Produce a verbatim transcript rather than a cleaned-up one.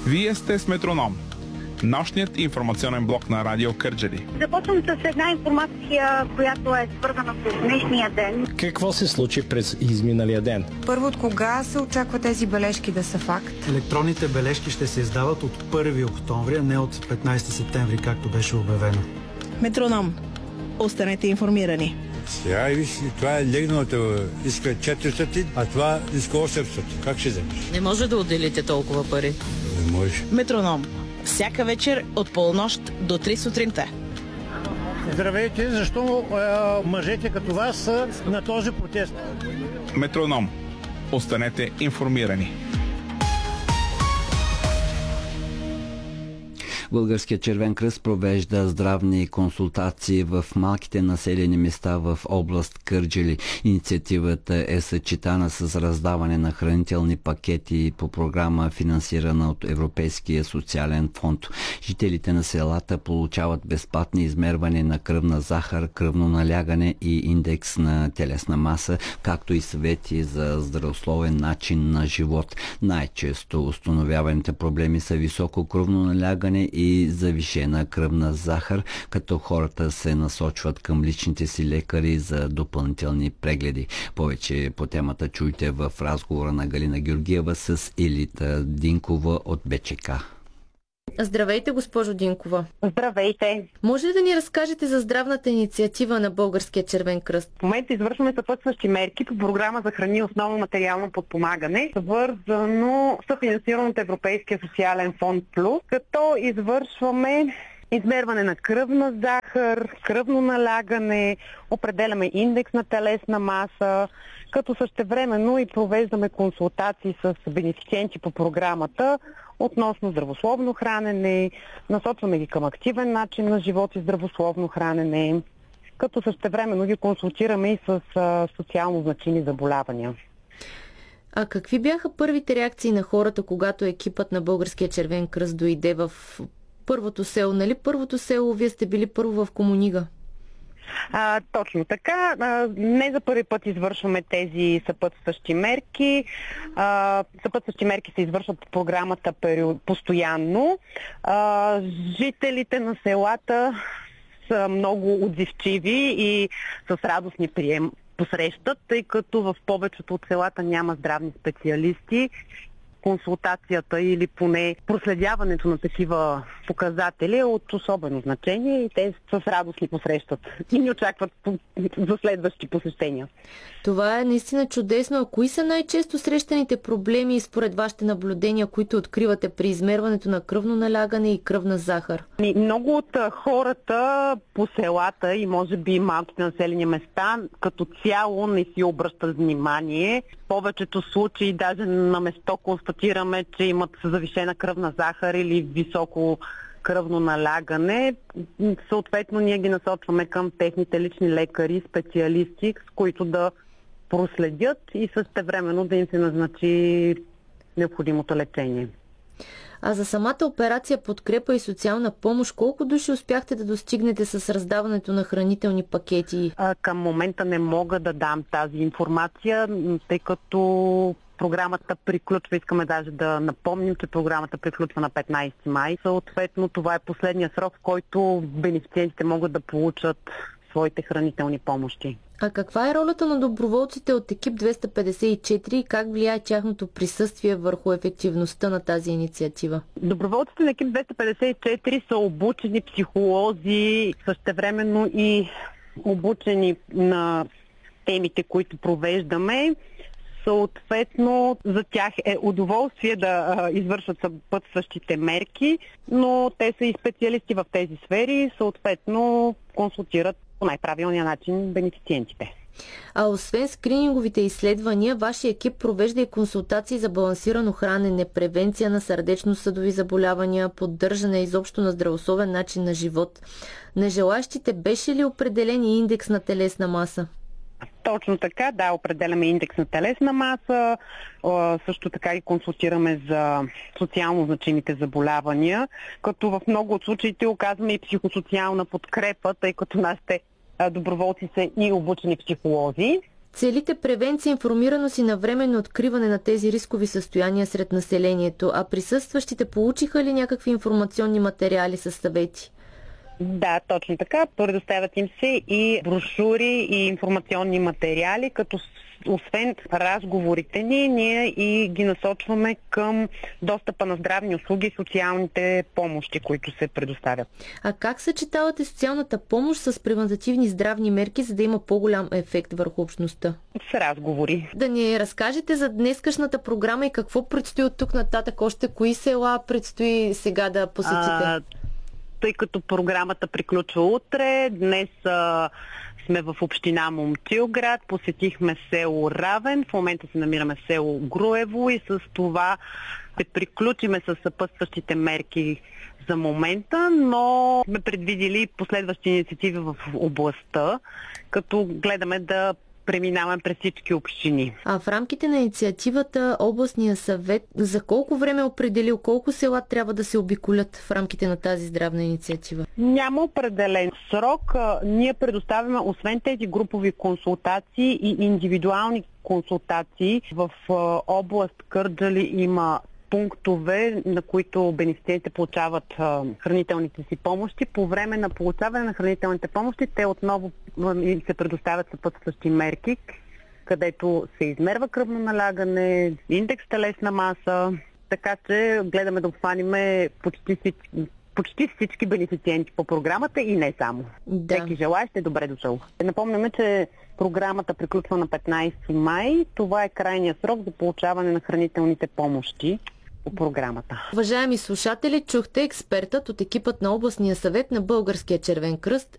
Вие сте с Метроном, нощният информационен блок на Радио Кърджали. Започвам с една информация, която е свързана с днешния ден. Какво се случи през изминалия ден? Първо, от кога се очаква тези бележки да са факт? Електронните бележки ще се издават от първи октомври, а не от петнайсети септември, както беше обявено. Метроном. Останете информирани. Сега виж, това е легналото, иска четиристотин, а това иска осемстотин. Как ще вземеш? Не може да отделите толкова пари. Не може. Метроном. Всяка вечер от полунощ до три сутринта. Здравейте, защо е, мъжете като вас са на този протест? Метроном. Останете информирани. Българският червен кръст провежда здравни консултации в малките населени места в област Кърджали. Инициативата е съчетана с раздаване на хранителни пакети по програма, финансирана от Европейския социален фонд. Жителите на селата получават безплатни измерване на кръвна захар, кръвно налягане и индекс на телесна маса, както и съвети за здравословен начин на живот. Най-често установяваните проблеми са високо кръвно налягане и завишена кръвна захар, като хората се насочват към личните си лекари за допълнителни прегледи. Повече по темата чуйте в разговора на Галина Георгиева с Елита Динкова от БЧК. Здравейте, госпожо Динкова. Здравейте. Може ли да ни разкажете за здравната инициатива на Българския червен кръст? В момента извършваме съпътстващи мерки по програма за храни и основно материално подпомагане, свързано с финансирано от Европейския социален фонд Плюс, като извършваме измерване на кръвна захар, кръвно налягане, определяме индекс на телесна маса, като същевременно и провеждаме консултации с бенефициенти по програмата относно здравословно хранене, насочваме ги към активен начин на живот и здравословно хранене, като същевременно ги консултираме и с а, социално значими заболявания. А какви бяха първите реакции на хората, когато екипът на Българския червен кръст дойде в първото село? Нали първото село, вие сте били първо в Комунига? А, точно така. А, не за първи път извършваме тези съпътстващи мерки. А, съпътстващи мерки се извършват по програмата период, постоянно. А, жителите на селата са много отзивчиви и с радостни прием посрещат, тъй като в повечето от селата няма здравни специалисти. Консултацията или поне проследяването на такива показатели е от особено значение и те с радост ни посрещат и ни очакват за следващи посещения. Това е наистина чудесно. А кои са най-често срещаните проблеми според вашите наблюдения, които откривате при измерването на кръвно налягане и кръвна захар? Много от хората по селата и може би малките населени места като цяло не си обръщат внимание. В повечето случаи даже на место констатираме, че имат завишена кръвна захар или високо кръвно налягане. Съответно, ние ги насочваме към техните лични лекари, специалисти, с които да проследят и същевременно да им се назначи необходимото лечение. А за самата операция подкрепа и социална помощ, колко души успяхте да достигнете с раздаването на хранителни пакети? А, към момента не мога да дам тази информация, тъй като програмата приключва. Искаме даже да напомним, че програмата приключва на петнайсети май. Съответно, това е последния срок, в който бенефициентите могат да получат своите хранителни помощи. А каква е ролята на доброволците от екип двеста петдесет и четири и как влияе тяхното присъствие върху ефективността на тази инициатива? Доброволците на екип двеста петдесет и четири са обучени психолози, същевременно и обучени на темите, които провеждаме. Съответно, за тях е удоволствие да а, извършват съпътстващите мерки, но те са и специалисти в тези сфери, съответно консултират по най-правилния начин бенефициентите. А освен скрининговите изследвания, вашия екип провежда и консултации за балансирано хранене, превенция на сърдечно-съдови заболявания, поддържане изобщо на здравословен начин на живот. На желащите беше ли определен индекс на телесна маса? Точно така, да, определяме индекс на телесна маса, също така и консултираме за социално значимите заболявания, като в много от случаите оказваме и психосоциална подкрепа, тъй като нашите доброволци са и обучени психолози. Целите превенция, информираност и навременно откриване на тези рискови състояния сред населението, а присъстващите получиха ли някакви информационни материали със съвети? Да, точно така. Предоставят им се и брошури, и информационни материали, като освен разговорите ни, ние и ги насочваме към достъпа на здравни услуги и социалните помощи, които се предоставят. А как съчетавате социалната помощ с превентативни здравни мерки, за да има по-голям ефект върху общността? С разговори. Да ни разкажете за днескашната програма и какво предстои от тук нататък, още кои села предстои сега да посетите? А, тъй като програмата приключва утре, днес а, сме в община Момчилград, посетихме село Равен, в момента се намираме в село Груево и с това ще приключиме с съпътстващите мерки за момента, но сме предвидили последващи инициативи в областта, като гледаме да преминаваме през всички общини. А в рамките на инициативата областния съвет за колко време е определил, колко села трябва да се обиколят в рамките на тази здравна инициатива? Няма определен срок. Ние предоставяме освен тези групови консултации и индивидуални консултации. В област Кърджали има пунктове, на които бенефициентите получават а, хранителните си помощи. По време на получаване на хранителните помощи те отново се предоставят съпътстващи мерки, където се измерва кръвно налягане, индекс телесна маса, така че гледаме да обхванем почти всички, почти всички бенефициенти по програмата и не само. Да. Всеки желаещ е добре дошъл. Напомняме, че програмата приключва на петнайсети май. Това е крайният срок за получаване на хранителните помощи по програмата. Уважаеми слушатели, чухте експертът от екипът на областния съвет на Българския червен кръст